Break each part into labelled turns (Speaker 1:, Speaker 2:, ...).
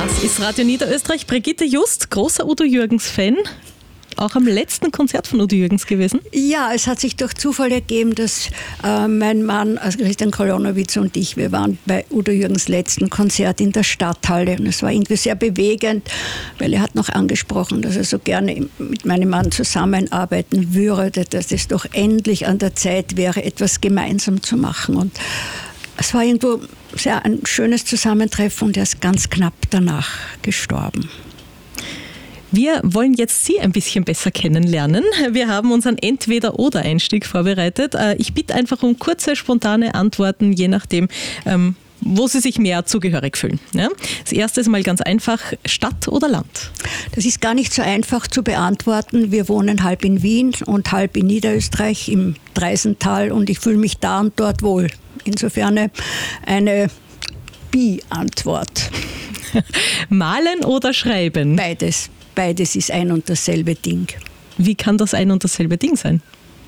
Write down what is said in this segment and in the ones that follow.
Speaker 1: Das ist Radio Niederösterreich. Brigitte Just, großer Udo Jürgens-Fan. Auch am letzten Konzert von Udo Jürgens gewesen?
Speaker 2: Ja, es hat sich durch Zufall ergeben, dass mein Mann, also Christian Kolonowitz und ich, wir waren bei Udo Jürgens letzten Konzert in der Stadthalle. Und es war irgendwie sehr bewegend, weil er hat noch angesprochen, dass er so gerne mit meinem Mann zusammenarbeiten würde, dass es doch endlich an der Zeit wäre, etwas gemeinsam zu machen. Und es war irgendwo sehr ein schönes Zusammentreffen und er ist ganz knapp danach gestorben.
Speaker 1: Wir wollen jetzt Sie ein bisschen besser kennenlernen. Wir haben unseren Entweder-oder-Einstieg vorbereitet. Ich bitte einfach um kurze, spontane Antworten, je nachdem, wo Sie sich mehr zugehörig fühlen. Ja? Das erste ist mal ganz einfach, Stadt oder Land?
Speaker 2: Das ist gar nicht so einfach zu beantworten. Wir wohnen halb in Wien und halb in Niederösterreich im Dreisental und ich fühle mich da und dort wohl. Insofern eine Bi-Antwort.
Speaker 1: Malen oder schreiben?
Speaker 2: Beides. Beides ist ein und dasselbe Ding.
Speaker 1: Wie kann das ein und dasselbe Ding sein?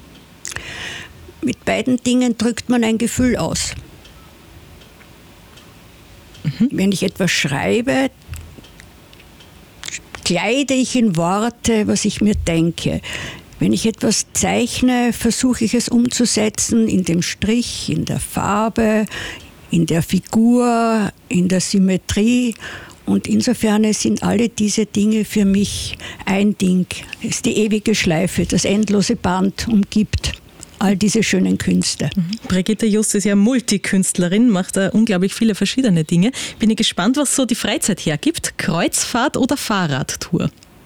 Speaker 2: Mit beiden Dingen drückt man ein Gefühl aus. Wenn ich etwas schreibe, kleide ich in Worte, was ich mir denke. Wenn ich etwas zeichne, versuche ich es umzusetzen in dem Strich, in der Farbe, in der Figur, in der Symmetrie. Und insofern sind alle diese Dinge für mich ein Ding. Es ist die ewige Schleife, das endlose Band umgibt all diese schönen Künste.
Speaker 1: Brigitte Just ist ja Multikünstlerin, macht unglaublich viele verschiedene Dinge. Bin ich gespannt, was so die Freizeit hergibt. Kreuzfahrt oder Fahrradtour?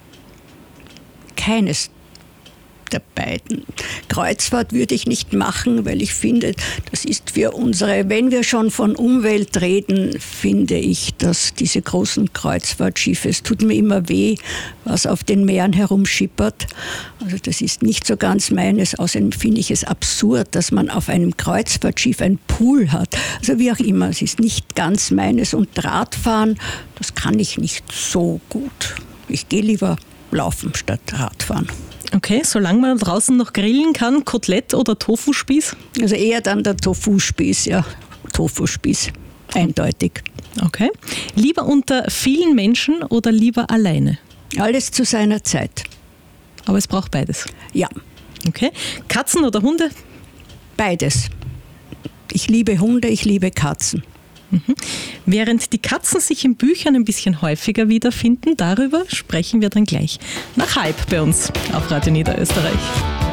Speaker 2: Keines der beiden. Kreuzfahrt würde ich nicht machen, weil ich finde, das ist für unsere, wenn wir schon von Umwelt reden, finde ich, dass diese großen Kreuzfahrtschiffe, es tut mir immer weh, was auf den Meeren herumschippert. Also das ist nicht so ganz meines. Außerdem finde ich es absurd, dass man auf einem Kreuzfahrtschiff einen Pool hat. Also wie auch immer, es ist nicht ganz meines. Und Radfahren, das kann ich nicht so gut. Ich gehe lieber laufen statt Radfahren.
Speaker 1: Okay, solange man draußen noch grillen kann, Kotelett oder Tofuspieß?
Speaker 2: Also eher dann der Tofuspieß, ja. Tofuspieß, eindeutig.
Speaker 1: Okay. Lieber unter vielen Menschen oder lieber alleine?
Speaker 2: Alles zu seiner Zeit.
Speaker 1: Aber es braucht beides?
Speaker 2: Ja.
Speaker 1: Okay. Katzen oder Hunde?
Speaker 2: Beides. Ich liebe Hunde, ich liebe Katzen.
Speaker 1: Während die Katzen sich in Büchern ein bisschen häufiger wiederfinden, darüber sprechen wir dann gleich nach halb bei uns auf Radio Niederösterreich.